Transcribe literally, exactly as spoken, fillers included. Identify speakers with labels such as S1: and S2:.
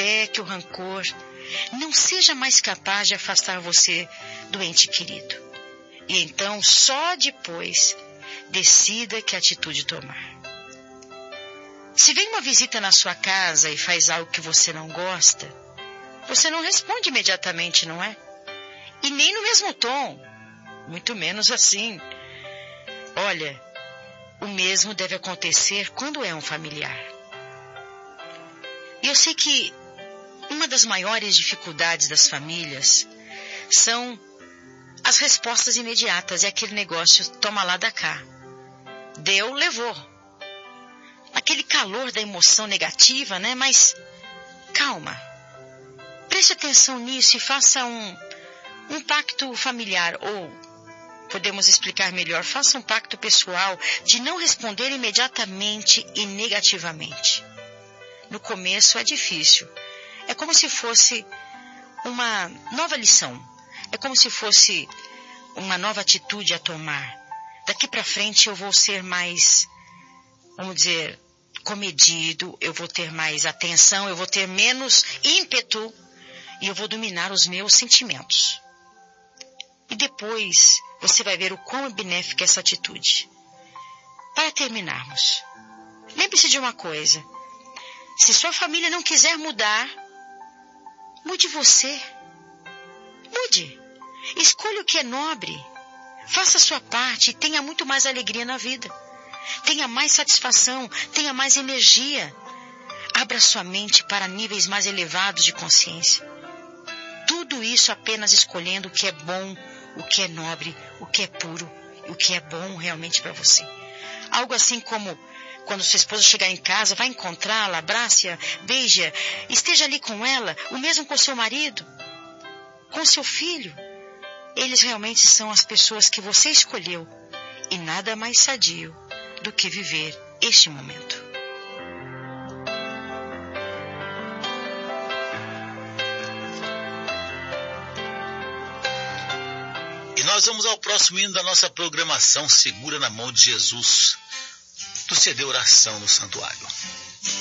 S1: fé, que o rancor não seja mais capaz de afastar você do ente querido. E então, só depois, decida que atitude tomar. Se vem uma visita na sua casa e faz algo que você não gosta, você não responde imediatamente, não é? E nem no mesmo tom, muito menos assim. Olha, o mesmo deve acontecer quando é um familiar. E eu sei que uma das maiores dificuldades das famílias são as respostas imediatas. É aquele negócio, toma lá, dá cá. Deu, levou. Aquele calor da emoção negativa, né? Mas calma. Preste atenção nisso e faça um, um pacto familiar. Ou, podemos explicar melhor, faça um pacto pessoal de não responder imediatamente e negativamente. No começo é difícil. É como se fosse uma nova lição. É como se fosse uma nova atitude a tomar. Daqui para frente eu vou ser mais, vamos dizer, comedido, eu vou ter mais atenção, eu vou ter menos ímpeto e eu vou dominar os meus sentimentos. E depois você vai ver o quão é benéfica essa atitude. Para terminarmos, lembre-se de uma coisa. Se sua família não quiser mudar, mude você. Mude. Escolha o que é nobre. Faça a sua parte e tenha muito mais alegria na vida. Tenha mais satisfação, tenha mais energia. Abra sua mente para níveis mais elevados de consciência. Tudo isso apenas escolhendo o que é bom, o que é nobre, o que é puro, o que é bom realmente para você. Algo assim como quando sua esposa chegar em casa, vai encontrá-la, abrace-a, beije-a, esteja ali com ela, o mesmo com seu marido, com seu filho. Eles realmente são as pessoas que você escolheu e nada mais sadio do que viver este momento.
S2: E nós vamos ao próximo hino da nossa programação Segura na Mão de Jesus, do C D Oração no Santuário.